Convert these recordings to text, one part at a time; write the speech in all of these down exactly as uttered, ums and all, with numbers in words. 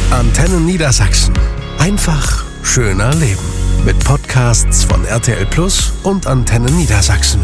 Antenne Niedersachsen. Einfach schöner leben. Mit Podcasts von R T L Plus und Antenne Niedersachsen.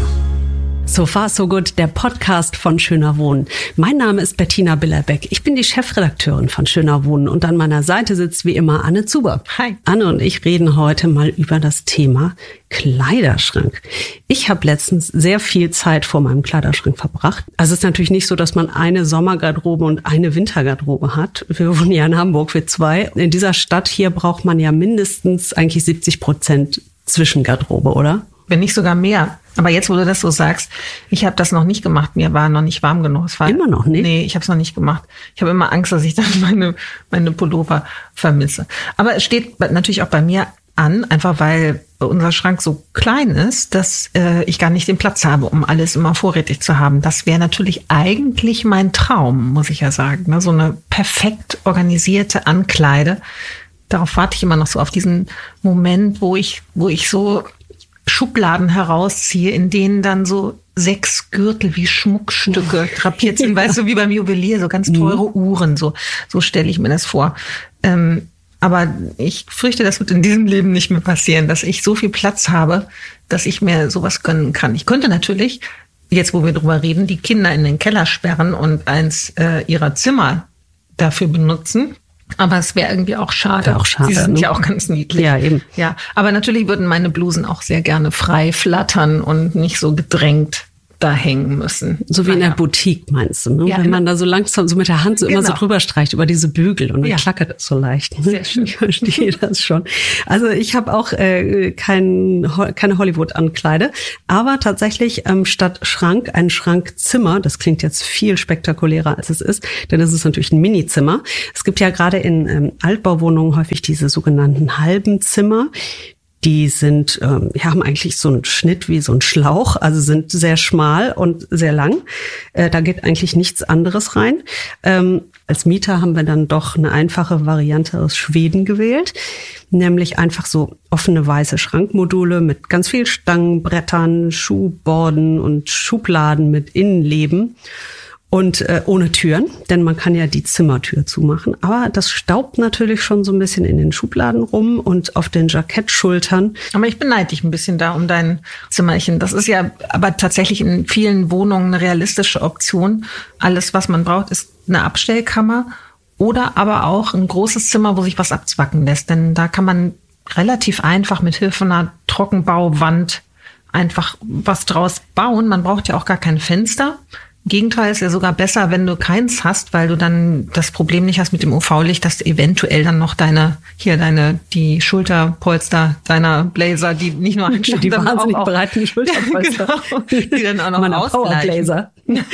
So far so good, der Podcast von Schöner Wohnen. Mein Name ist Bettina Billerbeck. Ich bin die Chefredakteurin von Schöner Wohnen und an meiner Seite sitzt wie immer Anne Zuber. Hi. Anne und ich reden heute mal über das Thema Kleiderschrank. Ich habe letztens sehr viel Zeit vor meinem Kleiderschrank verbracht. Also es ist natürlich nicht so, dass man eine Sommergarderobe und eine Wintergarderobe hat. Wir wohnen ja in Hamburg für zwei. In dieser Stadt hier braucht man ja mindestens eigentlich siebzig Prozent Zwischengarderobe, oder? Wenn nicht sogar mehr. Aber jetzt, wo du das so sagst, ich habe das noch nicht gemacht. Mir war noch nicht warm genug. Es war, immer noch nicht? Nee, ich habe es noch nicht gemacht. Ich habe immer Angst, dass ich dann meine, meine Pullover vermisse. Aber es steht natürlich auch bei mir an, einfach weil unser Schrank so klein ist, dass äh, ich gar nicht den Platz habe, um alles immer vorrätig zu haben. Das wäre natürlich eigentlich mein Traum, muss ich ja sagen. Ne? So eine perfekt organisierte Ankleide. Darauf warte ich immer noch so, auf diesen Moment, wo ich, wo ich so Schubladen herausziehe, in denen dann so sechs Gürtel wie Schmuckstücke drapiert sind, weißt du, wie beim Juwelier, so ganz teure Uhren, so, so stelle ich mir das vor. Ähm, aber ich fürchte, das wird in diesem Leben nicht mehr passieren, dass ich so viel Platz habe, dass ich mir sowas gönnen kann. Ich könnte natürlich, jetzt wo wir drüber reden, die Kinder in den Keller sperren und eins äh, ihrer Zimmer dafür benutzen. Aber es wäre irgendwie auch schade. Wäre auch schade. Sie sind ne? ja auch ganz niedlich. Ja, eben. Ja, aber natürlich würden meine Blusen auch sehr gerne frei flattern und nicht so gedrängt da hängen müssen. So wie naja. in der Boutique, meinst du, ne? Ja, Wenn man da so langsam so mit der Hand so genau. immer so drüber streicht über diese Bügel und dann ja. klackert es so leicht. Ne? Sehr schön. Ich verstehe das schon. Also ich habe auch äh, kein, keine Hollywood-Ankleide, aber tatsächlich ähm, statt Schrank ein Schrankzimmer. Das klingt jetzt viel spektakulärer, als es ist, denn es ist natürlich ein Minizimmer. Es gibt ja gerade in ähm, Altbauwohnungen häufig diese sogenannten halben Zimmer. Die sind, ähm, die haben eigentlich so einen Schnitt wie so ein Schlauch, also sind sehr schmal und sehr lang. Äh, da geht eigentlich nichts anderes rein. Ähm, als Mieter haben wir dann doch eine einfache Variante aus Schweden gewählt, nämlich einfach so offene weiße Schrankmodule mit ganz viel Stangenbrettern, Schuhborden und Schubladen mit Innenleben. Und äh, ohne Türen, denn man kann ja die Zimmertür zumachen. Aber das staubt natürlich schon so ein bisschen in den Schubladen rum und auf den Jackettschultern. Aber ich beneide dich ein bisschen da um dein Zimmerchen. Das ist ja aber tatsächlich in vielen Wohnungen eine realistische Option. Alles, was man braucht, ist eine Abstellkammer oder aber auch ein großes Zimmer, wo sich was abzwacken lässt. Denn da kann man relativ einfach mit Hilfe einer Trockenbauwand einfach was draus bauen. Man braucht ja auch gar kein Fenster. Im Gegenteil ist ja sogar besser, wenn du keins hast, weil du dann das Problem nicht hast mit dem U V-Licht, dass du eventuell dann noch deine, hier deine, die Schulterpolster deiner Blazer, die nicht nur einstellen, die wahnsinnig auch, breiten Schulterpolster. Genau, die dann auch noch ausgleichen.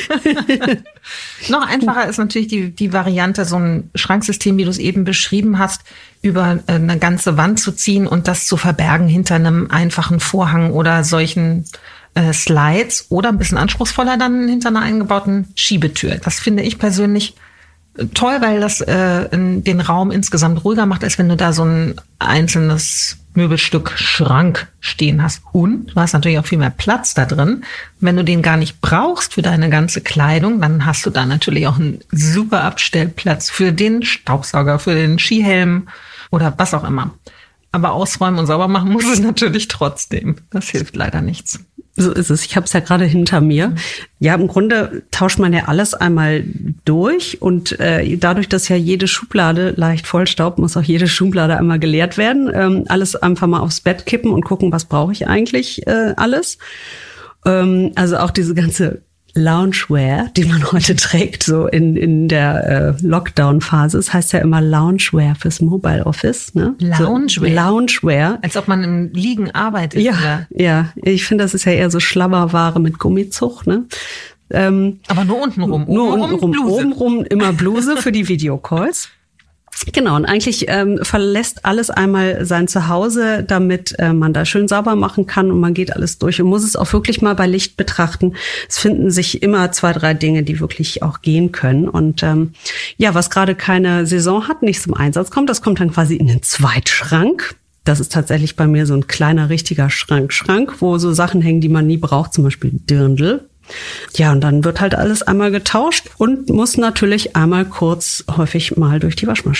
Noch einfacher ist natürlich die, die Variante, so ein Schranksystem, wie du es eben beschrieben hast, über eine ganze Wand zu ziehen und das zu verbergen hinter einem einfachen Vorhang oder solchen äh, Slides oder ein bisschen anspruchsvoller dann hinter einer eingebauten Schiebetür. Das finde ich persönlich toll, weil das äh, in, den Raum insgesamt ruhiger macht, als wenn du da so ein einzelnes Möbelstück Schrank stehen hast. Und du hast natürlich auch viel mehr Platz da drin. Wenn du den gar nicht brauchst für deine ganze Kleidung, dann hast du da natürlich auch einen super Abstellplatz für den Staubsauger, für den Skihelm oder was auch immer. Aber ausräumen und sauber machen muss es natürlich trotzdem. Das hilft leider nichts. So ist es. Ich habe es ja gerade hinter mir. Ja, im Grunde tauscht man ja alles einmal durch und äh, dadurch, dass ja jede Schublade leicht vollstaubt, muss auch jede Schublade einmal geleert werden. Ähm, alles einfach mal aufs Bett kippen und gucken, was brauche ich eigentlich äh, alles. Ähm, also auch diese ganze Loungewear, die man heute trägt, so in in der äh, Lockdown-Phase. Es heißt ja immer Loungewear fürs Mobile Office. Ne? Loungewear? So, Loungewear. Als ob man im Liegen arbeitet. Ja, oder? ja. Ich finde, das ist ja eher so Schlabberware mit Gummizug. Ne? Ähm, Aber nur untenrum. Nur obenrum untenrum. Bluse. Obenrum immer Bluse für die Videocalls. Genau, und eigentlich ähm, verlässt alles einmal sein Zuhause, damit äh, man da schön sauber machen kann und man geht alles durch und muss es auch wirklich mal bei Licht betrachten. Es finden sich immer zwei, drei Dinge, die wirklich auch gehen können. Und ähm, ja, was gerade keine Saison hat, nicht zum Einsatz kommt, das kommt dann quasi in den Zweitschrank. Das ist tatsächlich bei mir so ein kleiner, richtiger Schrank, Schrank, wo so Sachen hängen, die man nie braucht, zum Beispiel Dirndl. Ja, und dann wird halt alles einmal getauscht und muss natürlich einmal kurz häufig mal durch die Waschmaschine.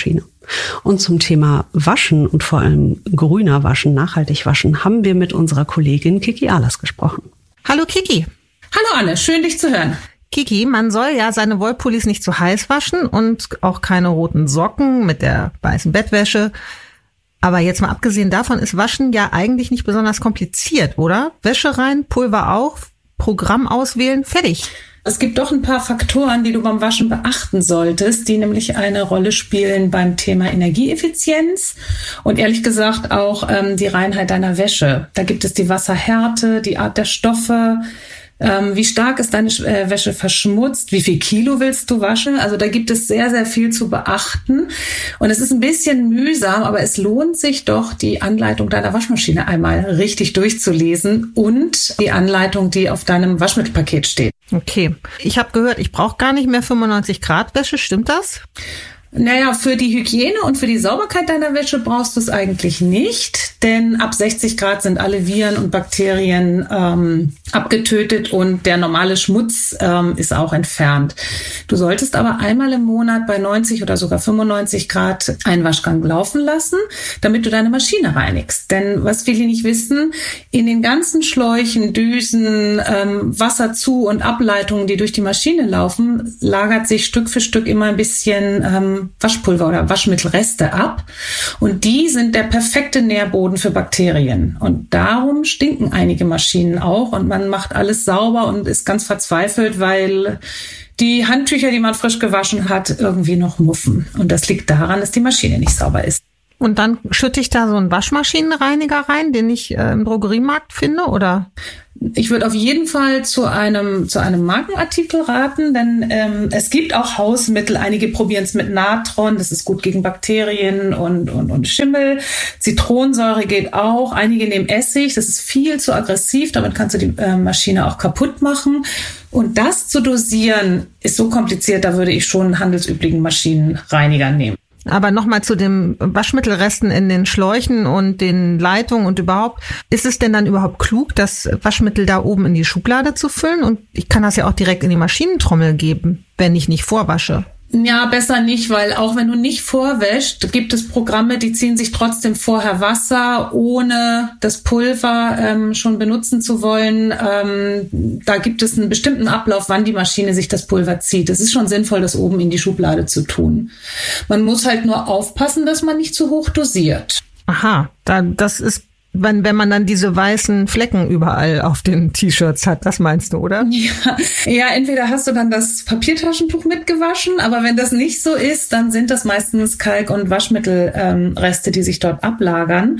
Und zum Thema Waschen und vor allem grüner Waschen, nachhaltig waschen, haben wir mit unserer Kollegin Kiki Ahlers gesprochen. Hallo Kiki. Hallo Anne, schön dich zu hören. Kiki, man soll ja seine Wollpullis nicht zu heiß waschen und auch keine roten Socken mit der weißen Bettwäsche. Aber jetzt mal abgesehen davon ist Waschen ja eigentlich nicht besonders kompliziert, oder? Wäsche rein, Pulver auf, Programm auswählen, fertig. Es gibt doch ein paar Faktoren, die du beim Waschen beachten solltest, die nämlich eine Rolle spielen beim Thema Energieeffizienz und ehrlich gesagt auch ähm, die Reinheit deiner Wäsche. Da gibt es die Wasserhärte, die Art der Stoffe. Ähm, wie stark ist deine äh, Wäsche verschmutzt? Wie viel Kilo willst du waschen? Also da gibt es sehr, sehr viel zu beachten. Und es ist ein bisschen mühsam, aber es lohnt sich doch, die Anleitung deiner Waschmaschine einmal richtig durchzulesen und die Anleitung, die auf deinem Waschmittelpaket steht. Okay. Ich habe gehört, ich brauche gar nicht mehr fünfundneunzig Grad Wäsche. Stimmt das? Naja, für die Hygiene und für die Sauberkeit deiner Wäsche brauchst du es eigentlich nicht, denn ab sechzig Grad sind alle Viren und Bakterien ähm, abgetötet und der normale Schmutz ähm, ist auch entfernt. Du solltest aber einmal im Monat bei neunzig oder sogar fünfundneunzig Grad einen Waschgang laufen lassen, damit du deine Maschine reinigst. Denn was viele nicht wissen, in den ganzen Schläuchen, Düsen, ähm, Wasserzu- und Ableitungen, die durch die Maschine laufen, lagert sich Stück für Stück immer ein bisschen ähm, Waschpulver oder Waschmittelreste ab. Und die sind der perfekte Nährboden für Bakterien. Und darum stinken einige Maschinen auch. Und man macht alles sauber und ist ganz verzweifelt, weil die Handtücher, die man frisch gewaschen hat, irgendwie noch muffen. Und das liegt daran, dass die Maschine nicht sauber ist. Und dann schütte ich da so einen Waschmaschinenreiniger rein, den ich äh, im Drogeriemarkt finde, oder? Ich würde auf jeden Fall zu einem zu einem Markenartikel raten, denn ähm, es gibt auch Hausmittel. Einige probieren es mit Natron, das ist gut gegen Bakterien und, und, und Schimmel. Zitronensäure geht auch. Einige nehmen Essig, das ist viel zu aggressiv, damit kannst du die äh, Maschine auch kaputt machen. Und das zu dosieren ist so kompliziert, da würde ich schon einen handelsüblichen Maschinenreiniger nehmen. Aber nochmal zu den Waschmittelresten in den Schläuchen und den Leitungen und überhaupt. Ist es denn dann überhaupt klug, das Waschmittel da oben in die Schublade zu füllen? Und ich kann das ja auch direkt in die Maschinentrommel geben, wenn ich nicht vorwasche. Ja, besser nicht, weil auch wenn du nicht vorwäscht, gibt es Programme, die ziehen sich trotzdem vorher Wasser, ohne das Pulver ähm, schon benutzen zu wollen. Ähm, da gibt es einen bestimmten Ablauf, wann die Maschine sich das Pulver zieht. Es ist schon sinnvoll, das oben in die Schublade zu tun. Man muss halt nur aufpassen, dass man nicht zu hoch dosiert. Aha, da, das ist Wenn, wenn man dann diese weißen Flecken überall auf den T-Shirts hat, das meinst du, oder? Ja, ja, entweder hast du dann das Papiertaschentuch mitgewaschen, aber wenn das nicht so ist, dann sind das meistens Kalk- und Waschmittelreste, ähm, die sich dort ablagern.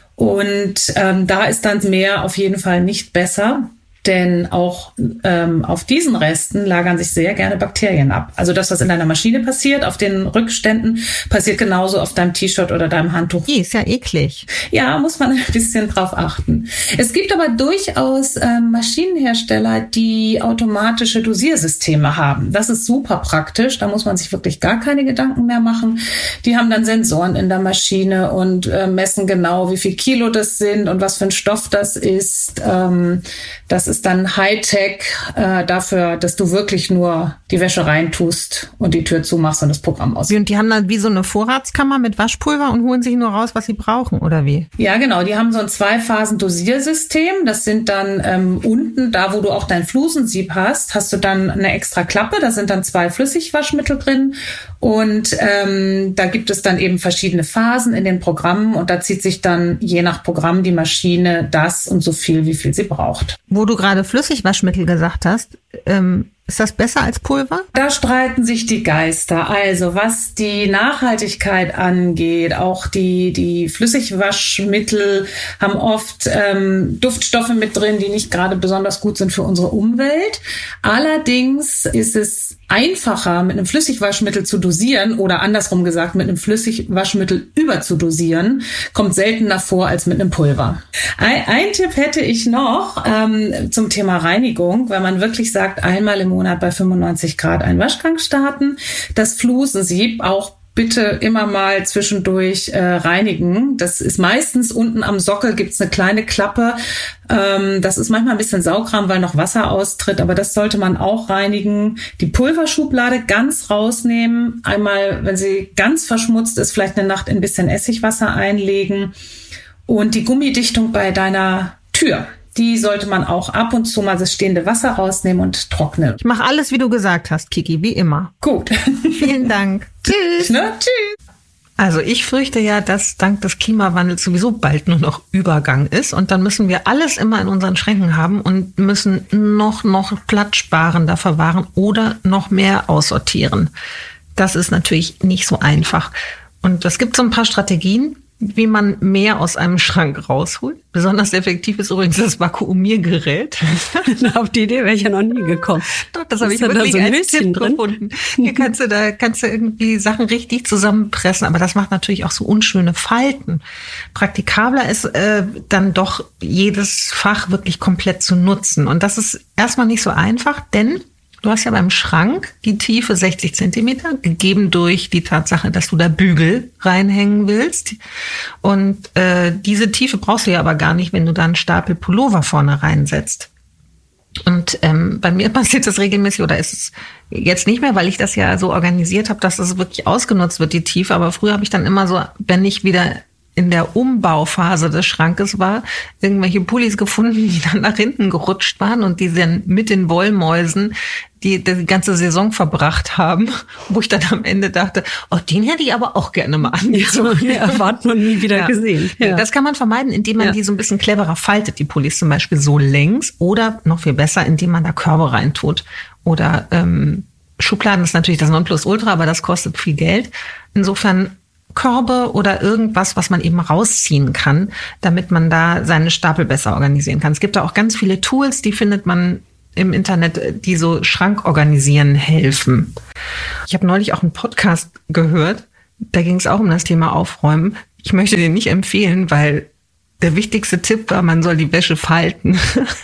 Und ähm, da ist dann mehr auf jeden Fall nicht besser. Denn auch ähm, auf diesen Resten lagern sich sehr gerne Bakterien ab. Also das, was in deiner Maschine passiert, auf den Rückständen, passiert genauso auf deinem T-Shirt oder deinem Handtuch. Die ist ja eklig. Ja, muss man ein bisschen drauf achten. Es gibt aber durchaus ähm, Maschinenhersteller, die automatische Dosiersysteme haben. Das ist super praktisch. Da muss man sich wirklich gar keine Gedanken mehr machen. Die haben dann Sensoren in der Maschine und äh, messen genau, wie viel Kilo das sind und was für ein Stoff das ist. Ähm, das ist dann Hightech äh, dafür, dass du wirklich nur die Wäsche reintust und die Tür zumachst und das Programm aus. Und die haben dann wie so eine Vorratskammer mit Waschpulver und holen sich nur raus, was sie brauchen, oder wie? Ja, genau. Die haben so ein Zwei-Phasen-Dosiersystem. Das sind dann ähm, unten, da wo du auch dein Flusensieb hast, hast du dann eine extra Klappe. Da sind dann zwei Flüssigwaschmittel drin. Und ähm, da gibt es dann eben verschiedene Phasen in den Programmen. Und da zieht sich dann je nach Programm die Maschine das und so viel, wie viel sie braucht. Wo du gerade Flüssigwaschmittel gesagt hast, ähm, ist das besser als Pulver? Da streiten sich die Geister. Also was die Nachhaltigkeit angeht, auch die, die Flüssigwaschmittel haben oft ähm, Duftstoffe mit drin, die nicht gerade besonders gut sind für unsere Umwelt. Allerdings ist es einfacher, mit einem Flüssigwaschmittel zu dosieren oder andersrum gesagt, mit einem Flüssigwaschmittel überzudosieren, kommt seltener vor als mit einem Pulver. Ein, ein Tipp hätte ich noch ähm, zum Thema Reinigung, wenn man wirklich sagt, einmal im Monat bei fünfundneunzig Grad einen Waschgang starten. Das Flusensieb, auch bitte immer mal zwischendurch äh, reinigen. Das ist meistens unten am Sockel gibt's eine kleine Klappe. Ähm, das ist manchmal ein bisschen Saugraum, weil noch Wasser austritt, aber das sollte man auch reinigen. Die Pulverschublade ganz rausnehmen. Einmal, wenn sie ganz verschmutzt ist, vielleicht eine Nacht in ein bisschen Essigwasser einlegen. Und die Gummidichtung bei deiner Tür, die sollte man auch ab und zu mal das stehende Wasser rausnehmen und trocknen. Ich mache alles, wie du gesagt hast, Kiki, wie immer. Gut. Vielen Dank. Tschüss. Ne? Tschüss. Also ich fürchte ja, dass dank des Klimawandels sowieso bald nur noch Übergang ist. Und dann müssen wir alles immer in unseren Schränken haben und müssen noch, noch platzsparender verwahren oder noch mehr aussortieren. Das ist natürlich nicht so einfach. Und es gibt so ein paar Strategien, wie man mehr aus einem Schrank rausholt. Besonders effektiv ist übrigens das Vakuumiergerät. Auf die Idee wäre ich ja noch nie gekommen. Doch, das habe ich da wirklich so ein als Höschen Tipp drin gefunden. Hier kannst du, da kannst du irgendwie Sachen richtig zusammenpressen, aber das macht natürlich auch so unschöne Falten. Praktikabler ist äh, dann doch jedes Fach wirklich komplett zu nutzen. Und das ist erstmal nicht so einfach, denn du hast ja beim Schrank die Tiefe sechzig Zentimeter, gegeben durch die Tatsache, dass du da Bügel reinhängen willst. Und äh, diese Tiefe brauchst du ja aber gar nicht, wenn du da einen Stapel Pullover vorne reinsetzt. Und ähm, bei mir passiert das regelmäßig, oder ist es jetzt nicht mehr, weil ich das ja so organisiert habe, dass es wirklich ausgenutzt wird, die Tiefe. Aber früher habe ich dann immer so, wenn ich wieder in der Umbauphase des Schrankes war, irgendwelche Pullis gefunden, die dann nach hinten gerutscht waren und die dann mit den Wollmäusen die die ganze Saison verbracht haben, wo ich dann am Ende dachte, oh, den hätte ich aber auch gerne mal angezogen. Ja, erwartet man nie wieder ja. gesehen. Ja. Das kann man vermeiden, indem man ja. die so ein bisschen cleverer faltet, die Pullis zum Beispiel so längs, oder noch viel besser, indem man da Körbe reintut. Oder ähm, Schubladen ist natürlich das Nonplusultra, aber das kostet viel Geld. Insofern Körbe oder irgendwas, was man eben rausziehen kann, damit man da seine Stapel besser organisieren kann. Es gibt da auch ganz viele Tools, die findet man im Internet, die so Schrank organisieren helfen. Ich habe neulich auch einen Podcast gehört, da ging es auch um das Thema Aufräumen. Ich möchte den nicht empfehlen, weil der wichtigste Tipp war, man soll die Wäsche falten.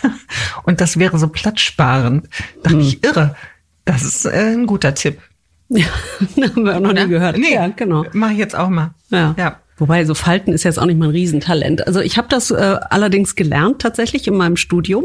Und das wäre so platzsparend. Da dachte ich, irre. Das ist äh, ein guter Tipp. Ja, haben wir auch noch nie gehört. Nee, ja, genau. Mach ich jetzt auch mal. Ja. ja. Wobei, so Falten ist jetzt auch nicht mein Riesentalent. Also ich habe das äh, allerdings gelernt tatsächlich in meinem Studium.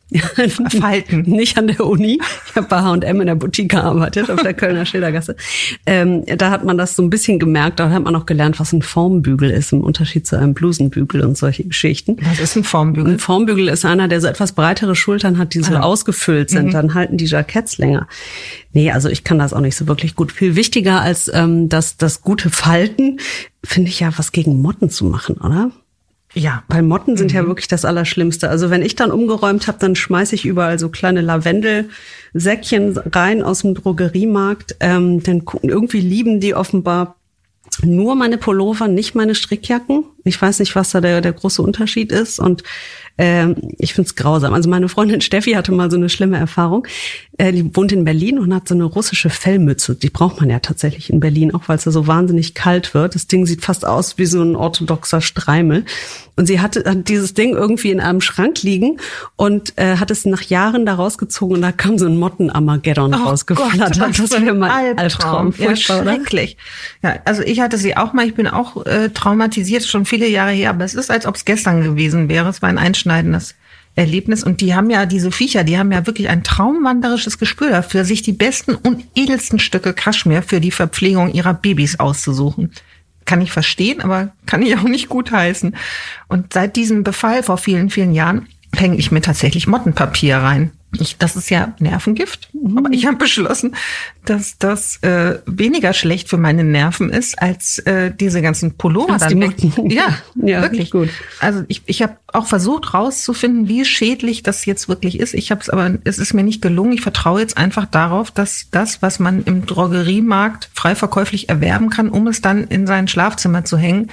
Falten. Nicht an der Uni. Ich habe bei H und M in der Boutique gearbeitet, auf der Kölner Schildergasse. Ähm, da hat man das so ein bisschen gemerkt. Da hat man auch gelernt, was ein Formbügel ist, im Unterschied zu einem Blusenbügel und solche Geschichten. Was ist ein Formbügel? Ein Formbügel ist einer, der so etwas breitere Schultern hat, die so ah. ausgefüllt sind. Mhm. Dann halten die Jacketts länger. Nee, also ich kann das auch nicht so wirklich gut. Viel wichtiger als ähm, das, das gute Falten, finde ich ja, was gegen Motten zu machen, oder? Ja. Weil Motten sind mhm. ja wirklich das Allerschlimmste. Also wenn ich dann umgeräumt habe, dann schmeiße ich überall so kleine Lavendelsäckchen rein aus dem Drogeriemarkt. Ähm, dann gucken, irgendwie lieben die offenbar nur meine Pullover, nicht meine Strickjacken. Ich weiß nicht, was da der, der große Unterschied ist. Und ähm, ich find's grausam. Also meine Freundin Steffi hatte mal so eine schlimme Erfahrung. Äh, die wohnt in Berlin und hat so eine russische Fellmütze. Die braucht man ja tatsächlich in Berlin, auch weil es da so wahnsinnig kalt wird. Das Ding sieht fast aus wie so ein orthodoxer Streimel. Und sie hatte hat dieses Ding irgendwie in einem Schrank liegen und äh, hat es nach Jahren da rausgezogen und da kam so ein Motten-Armageddon oh rausgeflattert. Gott, das wäre mal Albtraum. Albtraum. Ja, schrecklich. Ja, also ich hatte sie auch mal. Ich bin auch äh, traumatisiert, schon viele Jahre her. Aber es ist, als ob es gestern gewesen wäre. Es war ein einschneidendes Erlebnis. Und die haben ja, diese Viecher, die haben ja wirklich ein traumwanderisches Gespür dafür, sich die besten und edelsten Stücke Kaschmir für die Verpflegung ihrer Babys auszusuchen. Kann ich verstehen, aber kann ich auch nicht gutheißen. Und seit diesem Befall vor vielen, vielen Jahren hänge ich mir tatsächlich Mottenpapier rein. Ich, das ist ja Nervengift, mhm. aber ich habe beschlossen, dass das äh, weniger schlecht für meine Nerven ist, als äh, diese ganzen Pullover. Dann die Motten. Ja, ja, wirklich. Gut. Also ich, ich habe auch versucht rauszufinden, wie schädlich das jetzt wirklich ist. Ich habe es aber, es ist mir nicht gelungen. Ich vertraue jetzt einfach darauf, dass das, was man im Drogeriemarkt frei verkäuflich erwerben kann, um es dann in sein Schlafzimmer zu hängen,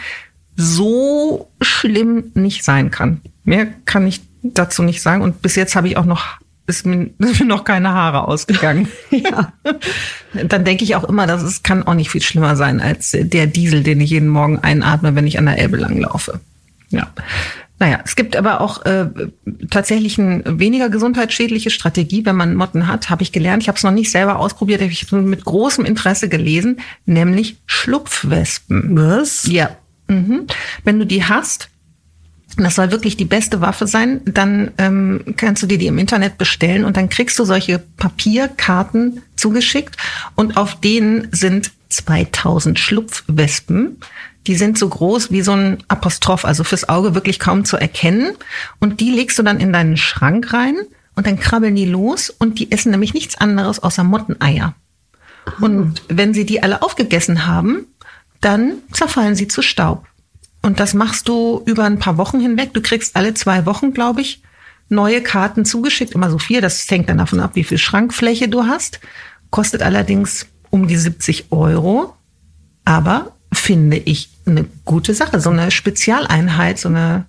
so schlimm nicht sein kann. Mehr kann ich dazu nicht sagen. Und bis jetzt habe ich auch noch ist mir, ist mir noch keine Haare ausgegangen. Ja. Dann denke ich auch immer, dass es kann auch nicht viel schlimmer sein als der Diesel, den ich jeden Morgen einatme, wenn ich an der Elbe langlaufe. Ja. Naja, es gibt aber auch äh, tatsächlich eine weniger gesundheitsschädliche Strategie, wenn man Motten hat, habe ich gelernt. Ich habe es noch nicht selber ausprobiert, habe ich mit großem Interesse gelesen, nämlich Schlupfwespen. Was? Ja. Mhm. Wenn du die hast, das soll wirklich die beste Waffe sein, dann ähm, kannst du dir die im Internet bestellen und dann kriegst du solche Papierkarten zugeschickt und auf denen sind zweitausend Schlupfwespen. Die sind so groß wie so ein Apostroph, also fürs Auge wirklich kaum zu erkennen. Und die legst du dann in deinen Schrank rein und dann krabbeln die los und die essen nämlich nichts anderes außer Motteneier. Oh. Und wenn sie die alle aufgegessen haben, dann zerfallen sie zu Staub. Und das machst du über ein paar Wochen hinweg. Du kriegst alle zwei Wochen, glaube ich, neue Karten zugeschickt. Immer so vier. Das hängt dann davon ab, wie viel Schrankfläche du hast. Kostet allerdings um die siebzig Euro. Aber finde ich eine gute Sache. So eine Spezialeinheit, so eine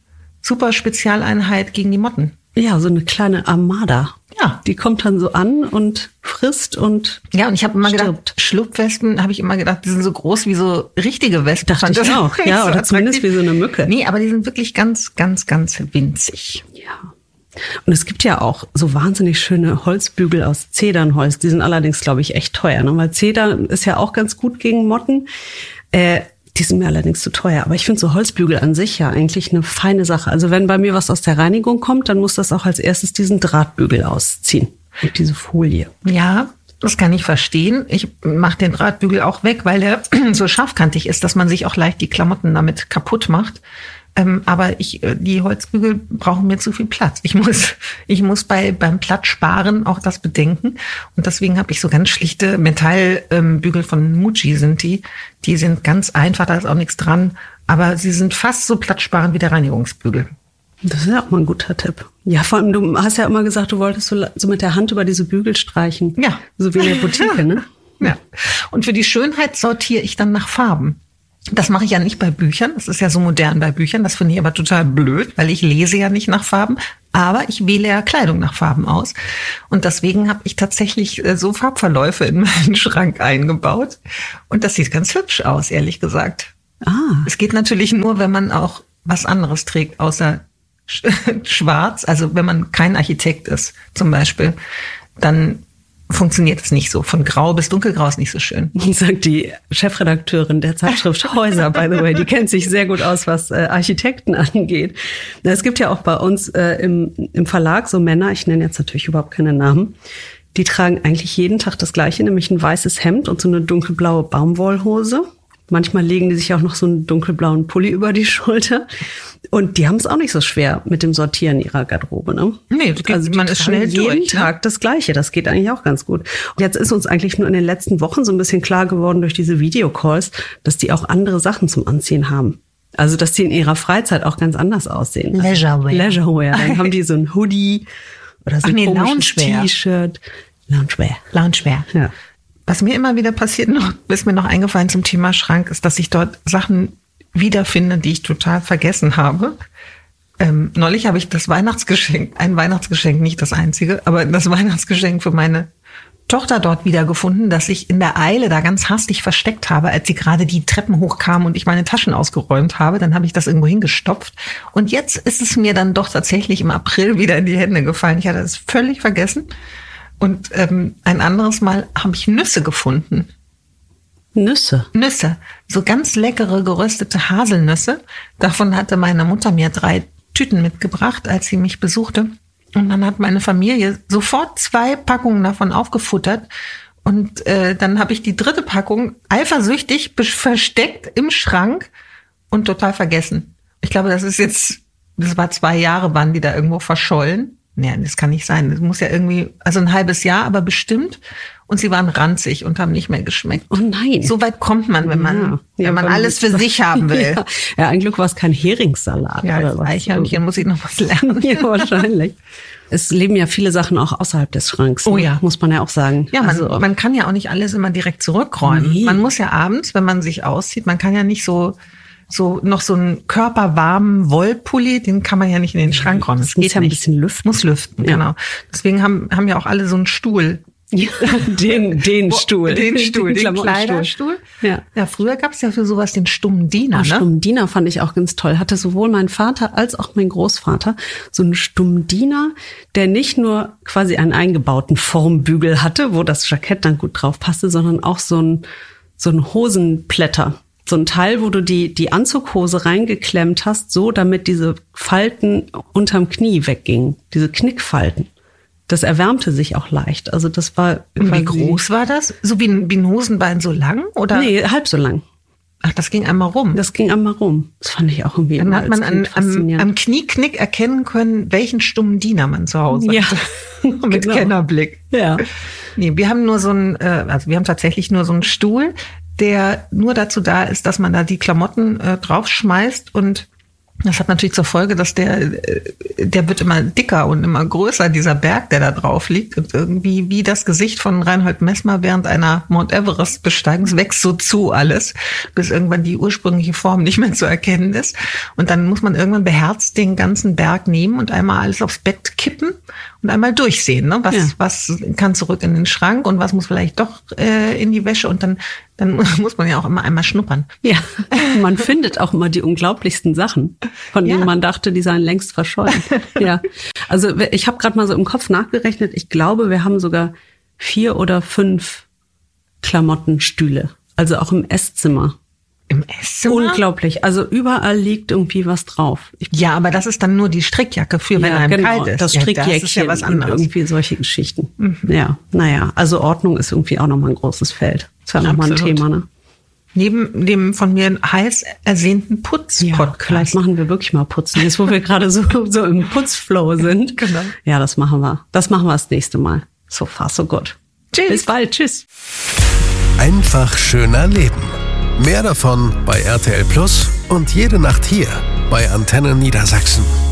super Spezialeinheit gegen die Motten. Ja, so eine kleine Armada. Ja. Die kommt dann so an und frisst und Ja, und ich habe immer stirbt. gedacht, Schlupfwespen, habe ich immer gedacht, die sind so groß wie so richtige Wespen. Dachte Fand ich das auch. nicht Ja, so oder zumindest attraktiv. wie so eine Mücke. Nee, aber die sind wirklich ganz, ganz, ganz winzig. Ja. Und es gibt ja auch so wahnsinnig schöne Holzbügel aus Zedernholz. Die sind allerdings, glaube ich, echt teuer, ne? Weil Zeder ist ja auch ganz gut gegen Motten. Äh, die sind mir allerdings zu teuer. Aber ich finde so Holzbügel an sich ja eigentlich eine feine Sache. Also wenn bei mir was aus der Reinigung kommt, dann muss das auch als erstes diesen Drahtbügel ausziehen. Und diese Folie. Ja, das kann ich verstehen. Ich mache den Drahtbügel auch weg, weil der so scharfkantig ist, dass man sich auch leicht die Klamotten damit kaputt macht. Ähm, aber ich, die Holzbügel brauchen mir zu viel Platz. Ich muss, ich muss bei beim Platz sparen auch das bedenken. Und deswegen habe ich so ganz schlichte Metallbügel von Muji sind die. Die sind ganz einfach, da ist auch nichts dran. Aber sie sind fast so platzsparend wie der Reinigungsbügel. Das ist ja auch mal ein guter Tipp. Ja, vor allem, du hast ja immer gesagt, du wolltest so, so mit der Hand über diese Bügel streichen. Ja. So wie in der Boutique, ne? Ja. Und für die Schönheit sortiere ich dann nach Farben. Das mache ich ja nicht bei Büchern. Das ist ja so modern bei Büchern. Das finde ich aber total blöd, weil ich lese ja nicht nach Farben. Aber ich wähle ja Kleidung nach Farben aus. Und deswegen habe ich tatsächlich so Farbverläufe in meinen Schrank eingebaut. Und das sieht ganz hübsch aus, ehrlich gesagt. Ah. Es geht natürlich nur, wenn man auch was anderes trägt, außer schwarz. Also wenn man kein Architekt ist, zum Beispiel, dann funktioniert es nicht so. Von grau bis dunkelgrau ist nicht so schön. Sagt die Chefredakteurin der Zeitschrift Häuser, by the way. Die kennt sich sehr gut aus, was äh, Architekten angeht. Es gibt ja auch bei uns äh, im, im Verlag so Männer, ich nenne jetzt natürlich überhaupt keine Namen, die tragen eigentlich jeden Tag das Gleiche, nämlich ein weißes Hemd und so eine dunkelblaue Baumwollhose. Manchmal legen die sich auch noch so einen dunkelblauen Pulli über die Schulter. Und die haben es auch nicht so schwer mit dem Sortieren ihrer Garderobe, ne? Nee, das geht, also man ist schnell jeden durch. Tag Ne? das Gleiche. Das geht eigentlich auch ganz gut. Und jetzt ist uns eigentlich nur in den letzten Wochen so ein bisschen klar geworden durch diese Videocalls, dass die auch andere Sachen zum Anziehen haben. Also, dass die in ihrer Freizeit auch ganz anders aussehen. Leisurewear. Leisurewear. Dann haben die so ein Hoodie oder so Ach ein nee, komisches Loungewear. T-Shirt. Loungewear. Loungewear. Ja. Was mir immer wieder passiert, noch, ist mir noch eingefallen zum Thema Schrank, ist, dass ich dort Sachen wiederfinde, die ich total vergessen habe. Ähm, neulich habe ich das Weihnachtsgeschenk, ein Weihnachtsgeschenk, nicht das einzige, aber das Weihnachtsgeschenk für meine Tochter dort wiedergefunden, das ich in der Eile da ganz hastig versteckt habe, als sie gerade die Treppen hochkam und ich meine Taschen ausgeräumt habe. Dann habe ich das irgendwo hingestopft. Und jetzt ist es mir dann doch tatsächlich im April wieder in die Hände gefallen. Ich hatte es völlig vergessen. Und ähm, ein anderes Mal habe ich Nüsse gefunden. Nüsse. Nüsse. So ganz leckere geröstete Haselnüsse. Davon hatte meine Mutter mir drei Tüten mitgebracht, als sie mich besuchte. Und dann hat meine Familie sofort zwei Packungen davon aufgefuttert. Und äh, dann habe ich die dritte Packung eifersüchtig versteckt im Schrank und total vergessen. Ich glaube, das ist jetzt, das war zwei Jahre, waren die da irgendwo verschollen. Nee, das kann nicht sein. Das muss ja irgendwie, also ein halbes Jahr, aber bestimmt. Und sie waren ranzig und haben nicht mehr geschmeckt. Oh nein. So weit kommt man, wenn man, Ja. wenn Ja, man wenn alles man- für sich haben will. Ja, ja, ein Glück war es kein Heringssalat. Ja, oder als was. Eichhörnchen muss ich noch was lernen. Ja, wahrscheinlich. Es leben ja viele Sachen auch außerhalb des Schranks. Oh ne? ja. Muss man ja auch sagen. Ja, man, also, man kann ja auch nicht alles immer direkt zurückräumen. Nee. Man muss ja abends, wenn man sich auszieht, man kann ja nicht so, so noch so einen körperwarmen Wollpulli, den kann man ja nicht in den Schrank räumen. Das muss ja ein bisschen lüften. Muss lüften, Ja. genau. Deswegen haben, haben ja auch alle so einen Stuhl Ja, den, den Stuhl. Den Stuhl, den, den Kleiderstuhl. Ja. ja, früher gab es ja für sowas den stummen Diener. Oh, ne? Stummen Diener fand ich auch ganz toll. Hatte sowohl mein Vater als auch mein Großvater so einen stummen Diener, der nicht nur quasi einen eingebauten Formbügel hatte, wo das Jackett dann gut drauf passte, sondern auch so ein, so ein Hosenplätter. So ein Teil, wo du die, die Anzughose reingeklemmt hast, so damit diese Falten unterm Knie weggingen. Diese Knickfalten. Das erwärmte sich auch leicht. Also das war. Wie groß war das? So wie ein, wie ein Hosenbein so lang? Oder? Nee, halb so lang. Ach, das ging einmal rum. Das ging einmal rum. Das fand ich auch irgendwie. Dann hat man an, am, am Knieknick erkennen können, welchen stummen Diener man zu Hause ja. hat. Mit genau. Kennerblick. Ja. Nee, wir haben nur so einen, also wir haben tatsächlich nur so einen Stuhl, der nur dazu da ist, dass man da die Klamotten äh, draufschmeißt, und das hat natürlich zur Folge, dass der, der wird immer dicker und immer größer, dieser Berg, der da drauf liegt. Und irgendwie wie das Gesicht von Reinhold Messmer während einer Mount Everest-Besteigung, wächst so zu alles, bis irgendwann die ursprüngliche Form nicht mehr zu erkennen ist. Und dann muss man irgendwann beherzt den ganzen Berg nehmen und einmal alles aufs Bett kippen und einmal durchsehen, ne? Was, ja. was kann zurück in den Schrank und was muss vielleicht doch äh, in die Wäsche, und dann Dann muss man ja auch immer einmal schnuppern. Ja, man findet auch immer die unglaublichsten Sachen, von denen ja. man dachte, die seien längst verschollen. Ja, also ich habe gerade mal so im Kopf nachgerechnet. Ich glaube, wir haben sogar vier oder fünf Klamottenstühle, also auch im Esszimmer. Im Esszimmer? Unglaublich. Also überall liegt irgendwie was drauf. Ich ja, aber das ist dann nur die Strickjacke für, wenn ja, einem genau, kalt ist. Das Strickjäckchen, ja, das ist ja was anderes. Und irgendwie solche Geschichten. Mhm. Ja, naja, also Ordnung ist irgendwie auch nochmal ein großes Feld. Das ist ja nochmal ein Thema, ne? Neben dem von mir heiß ersehnten Putz-Podcast. Ja, vielleicht machen wir wirklich mal Putzen, jetzt wo wir gerade so, so im Putzflow sind. Genau. Ja, das machen wir. Das machen wir das nächste Mal. So far, so good. Tschüss. Bis bald. Tschüss. Einfach schöner Leben. Mehr davon bei R T L Plus und jede Nacht hier bei Antenne Niedersachsen.